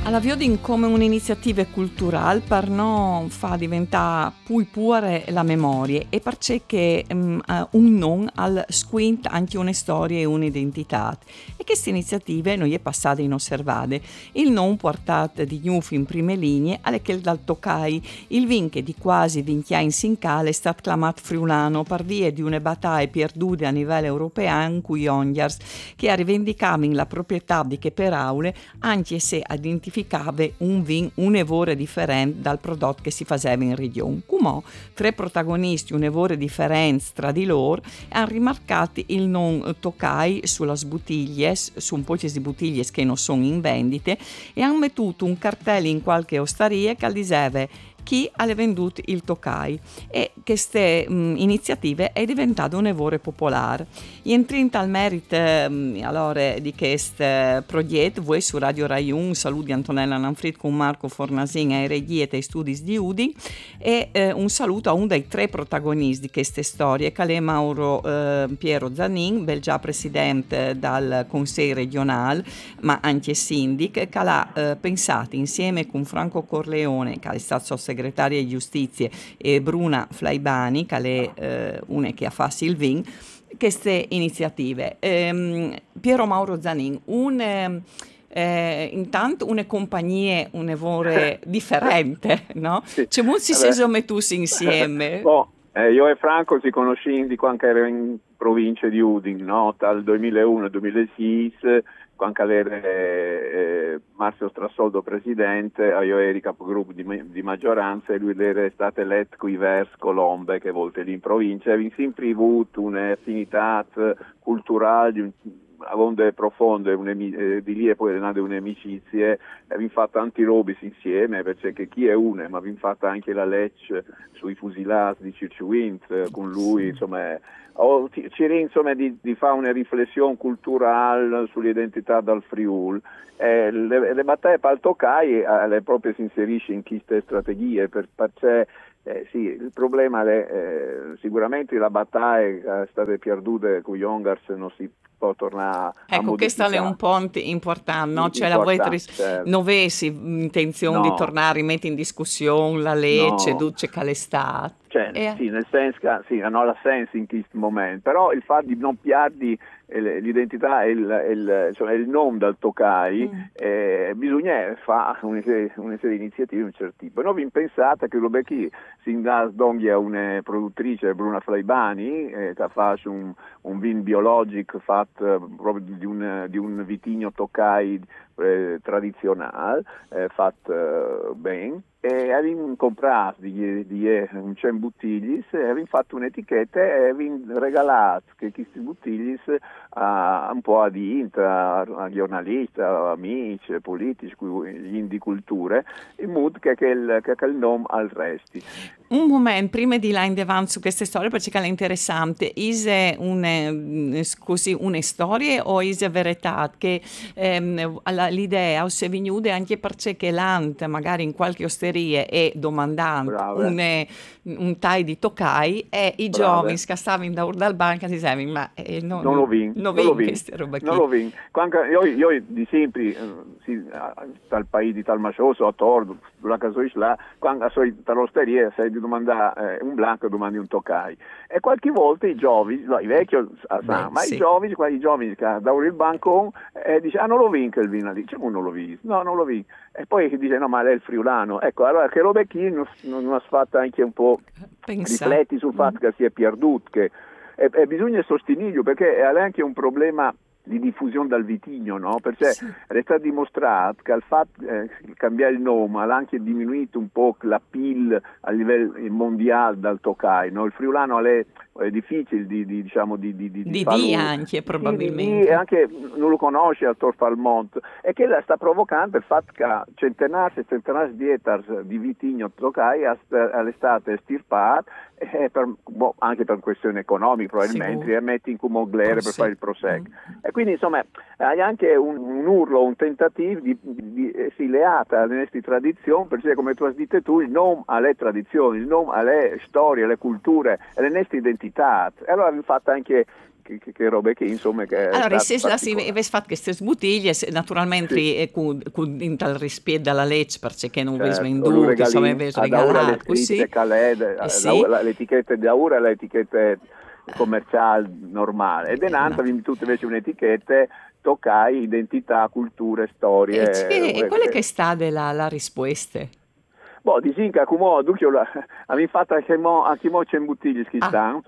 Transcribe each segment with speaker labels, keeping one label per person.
Speaker 1: Alla Viodin come un'iniziativa culturale per non fa diventare più pure la memoria e perché che un non al squint anche una storia e un'identità. E queste iniziative noi è passate inosservate. Il non portato di Gnuf in prime linee alle che dal Toccai il vinche di quasi 20 anni in cale è stato chiamato friulano per via di una battaglia perdute a livello europeo in cui Ongiars che ha rivendicato la proprietà di che per aule anche se identificava un vin un evore differente dal prodotto che si faceva in regione. Come tre protagonisti un evore differente tra di loro hanno rimarcato il non Toccai sulla sbottiglie, su un po' di bottiglie che non sono in vendite e hanno mettuto un cartello in qualche osteria che diceva chi ha venduto il Toccai e queste iniziative è diventato un evore popolare. Entrando al merito allora di questo progetto, voi su Radio Rai 1, saluto di Antonella Lanfrid con Marco Fornasin e regie e studi di Udin e un saluto a uno dei tre protagonisti di queste storie, che è Mauro Piero Zanin, bel già presidente dal Consiglio regionale, ma anche sindic, che l'ha pensato insieme con Franco Corleone, che è stato segretaria di giustizia, e Bruna Flaibani, che è una che ha fatto il VIN, queste iniziative. Piero Mauro Zanin, intanto una compagnia, un evore differente, no?
Speaker 2: Sì.
Speaker 1: C'è molti si sono messi insieme.
Speaker 2: Io e Franco ci conosciamo quando ero in provincia di Udine, no? Dal 2001-2006, quando era Marzio Strassoldo presidente, io ero capogruppo di maggioranza e lui era stato eletto qui verso Colombe, che volte lì in provincia, aveva sempre avuto un'affinità culturale, onde profonde, di lì e poi è nata un'amicizia, abbiamo fatto tanti robis insieme, perché chi è una, ma abbiamo fatto anche la Lecce sui fusilati di Circuint con lui, insomma, c'era insomma di fare una riflessione culturale sull'identità dal Friul. Le battaglie per il Toccai le proprio si inserisce in queste strategie, perché sì, il problema è sicuramente la battaglia è stata perduta con gli Ongars non si può tornare a
Speaker 1: Ecco, questo è un punto importante, no? Cioè, la vostra
Speaker 2: certo.
Speaker 1: non avessi intenzione di tornare a rimettere in discussione la legge, duce calestate.
Speaker 2: Sì, nel senso che sì, non ha senso in questo momento, però il fatto di non piardi l'identità e il nome dal Toccai, bisogna fare una serie di iniziative di un certo tipo. Noi abbiamo pensato che Robecchi si dà a una produttrice, Bruna Flaibani, che fa un vin biologico fatto proprio di un vitigno Toccai tradizionale, fatto bene. E abbiamo comprato un 100 bottiglie e abbiamo fatto un'etichetta e abbiamo regalato questi bottiglie un po' a a giornalisti, a amici, politici, gli indiculture, in modo che il nome al resti.
Speaker 1: Un momento, prima di là in avanti su queste storie, perché è interessante, è una storia o è verità che l'idea si è venuta anche perché l'ante, magari in qualche osteria e domandante un tai di Toccai e i giovani che stavano dal banco dicevano ma
Speaker 2: non lo vinco
Speaker 1: queste robe qui.
Speaker 2: Non lo vinco. Io di sempre dal paese di Talmascioso a Tordo, la casa là, quando sono dall'osteria sei di domandare un blanco domandi un Toccai e qualche volta i giovani, i vecchi i giovani che davano il bancone dice non lo vinco il vino, dice non lo vinco, no non lo vinco e poi dice no ma lei è il friulano, ecco allora che robe chi non ha fatto anche un po' rifletti sul fatto che si è perduto che e bisogna sostenerlo perché è anche un problema di diffusione dal vitigno, no? Perché è stato dimostrato che al fatto di cambiare il nome ha anche diminuito un po' la PIL a livello mondiale dal Toccai, no? Il friulano è difficile di farlo,
Speaker 1: anche probabilmente
Speaker 2: e anche non lo conosce al Torfalmont e che la sta provocando il fatto che centenari e centenari di ettari di vitigno Toccai all'estate estirpato anche per questioni economiche probabilmente e metti in come glere per fare il prosecco e quindi insomma hai anche un urlo, un tentativo di esiliata alle nostre tradizioni perché come tu hai detto tu il nome alle tradizioni, il nome alle storie, alle culture, alle nostre identità e allora abbiamo fatto anche che robe che insomma che
Speaker 1: allora, se avessi fatto queste bottiglie, naturalmente
Speaker 2: sì.
Speaker 1: con il rispetto dalla legge, perché non avessi
Speaker 2: Certo, lui
Speaker 1: venduto, insomma,
Speaker 2: regalì
Speaker 1: avessi
Speaker 2: ad Aura le
Speaker 1: regalato
Speaker 2: scritte
Speaker 1: così,
Speaker 2: Caled,
Speaker 1: sì.
Speaker 2: l'etichetta di Aura e l'etichetta commerciale normale. Ed Enanta vi tutte invece un'etichetta toccai identità, culture, storie.
Speaker 1: E qual è che sta la risposta?
Speaker 2: Boh, dici che come Duccio avevi fatto anche mo c'è in bottiglie che
Speaker 1: Ah,
Speaker 2: stanno,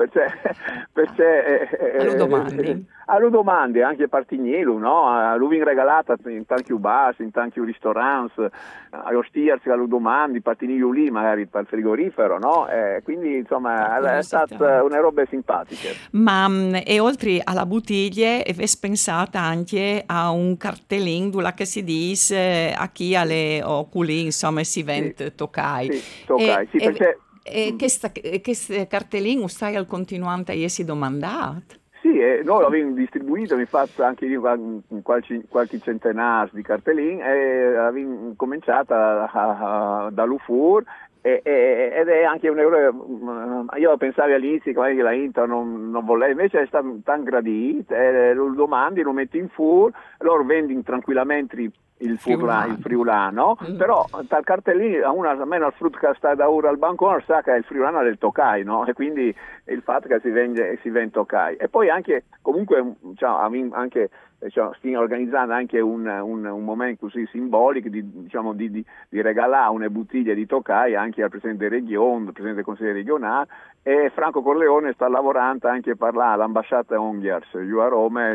Speaker 2: perché
Speaker 1: allo domandi?
Speaker 2: a lo domande anche Partignelo, no? A lui viene regalata in tanti bars, in tanti ristoranti, a Ostiarsi, a lo domandi, Partignelo lì magari per il frigorifero, no? Quindi
Speaker 1: Per
Speaker 2: insomma è
Speaker 1: curiosità.
Speaker 2: stata una roba simpatica.
Speaker 1: Ma e oltre alla bottiglia, avessi pensato anche a un cartellino dove che si dice a chi ha le oculi, insomma, si
Speaker 2: Sì,
Speaker 1: vende toccai.
Speaker 2: sì, toccai, sì, perché...
Speaker 1: E che cartellino stai al continuante a essi domandato?
Speaker 2: Sì, noi l'abbiamo distribuito, mi fatto anche io qualche centenario di cartellini e abbiamo cominciato dall'UFUR ed è anche un euro. Io pensavo all'inizio che magari la Inter non voleva, invece è stato tan gradito, lo domandi, lo metti in FUR, loro vendono tranquillamente il
Speaker 1: Friulano.
Speaker 2: friulano, però dal cartellino almeno al frutto che sta da ora al bancone sa che è il friulano del Toccai, no? E quindi il fatto che si vende Toccai. E poi anche, comunque, anche stiamo organizzando anche un momento così simbolico di regalare una bottiglia di Toccai anche al Presidente della Regione, al Presidente del Consiglio regionale, e Franco Corleone sta lavorando anche per l'ambasciata Unghiars, io a Roma,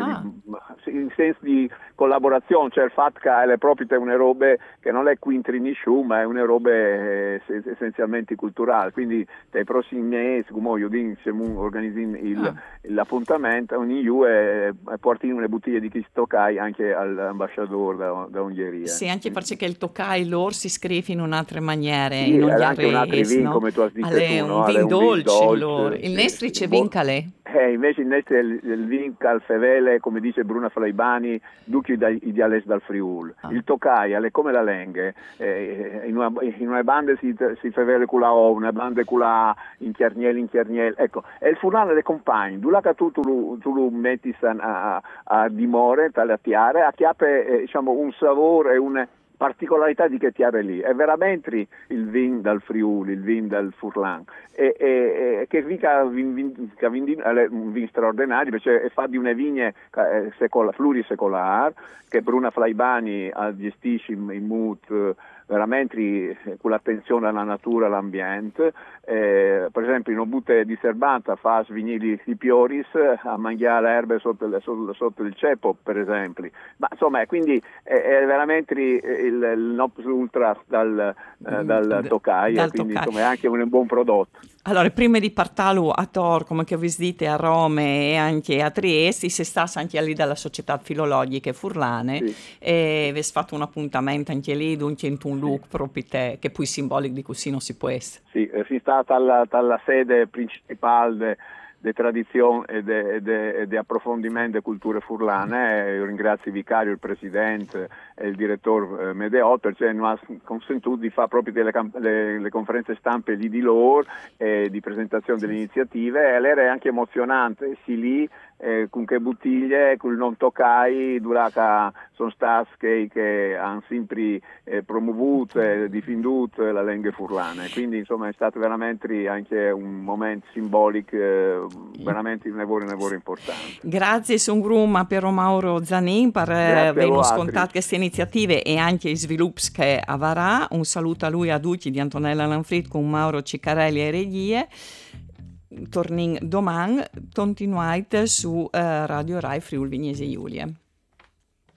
Speaker 2: in senso di collaborazione, cioè il fatto che le proprie una robe che non è qui in Trinisciù, ma è una robe essenzialmente culturale, quindi nei prossimi mesi, come io dico, organizziamo l'appuntamento, ogni io e portino una bottiglia di Toccai anche all'ambasciatore da Ungheria.
Speaker 1: Sì, anche perché il toccai loro si scrive in un'altra maniera,
Speaker 2: Sì,
Speaker 1: in
Speaker 2: era anche un altro
Speaker 1: ungherese,
Speaker 2: vin,
Speaker 1: no?
Speaker 2: come tu hai detto
Speaker 1: Alle
Speaker 2: tu,
Speaker 1: un
Speaker 2: no? Alle
Speaker 1: vin
Speaker 2: un vin
Speaker 1: dolce loro.
Speaker 2: dolce,
Speaker 1: Il
Speaker 2: sì,
Speaker 1: nestri
Speaker 2: sì.
Speaker 1: c'è vin calè.
Speaker 2: Invece il vin calfevele, come dice Bruna Flaibani, duchi i dialetti dal Friul. Il Toccai, è come la Lenghe, in una banda si fevele con la O, una banda con la in Chiarniel. Ecco, e il furlano dei compagni, dove tu lo metti a dimore, tale a tiare, a chiappe un sapore e una particolarità di che tiare lì, è veramente il vin dal Friuli, il vin dal Furlan, che è un vin straordinario, perché fa di una vigne plurisecolare, che Bruna Flaibani gestisce in mood veramente con l'attenzione alla natura, all'ambiente, per esempio in Obute di Serbanta fa svignili di Pioris a mangiare le erbe sotto il ceppo, per esempio, ma insomma quindi è veramente il Nops Ultra dal Toccai, quindi
Speaker 1: Toccai.
Speaker 2: insomma è anche un buon prodotto.
Speaker 1: Allora, prima di partire a Tor, come che vi dite a Roma e anche a Trieste, si sta anche lì dalla Società Filologiche Furlane
Speaker 2: Sì.
Speaker 1: e vi fatto un appuntamento anche lì, dunque un
Speaker 2: Sì.
Speaker 1: look proprio te, che poi simbolico di così non si può essere.
Speaker 2: Sì, si sta dalla sede principale di tradizione e di approfondimento delle culture furlane. Io ringrazio il vicario, il presidente e il direttore Medeot, perché non ha consentito di fare proprio le conferenze stampe lì di loro, di presentazione delle iniziative, e l'era anche emozionante, sì lì, con che bottiglie, con il non toccai, durata sono stati che hanno sempre promovuto e difenduto la lingua furlana, quindi insomma è stato veramente anche un momento simbolico, veramente un lavoro importante.
Speaker 1: Grazie Sungruma per Mauro Zanin per aver scontato queste iniziative e anche i sviluppi che avrà. Un saluto a lui, a tutti di Antonella Lanfrit con Mauro Ciccarelli e regie. Tornin domani, continuate su Radio Rai Friuli Vignese Giulia.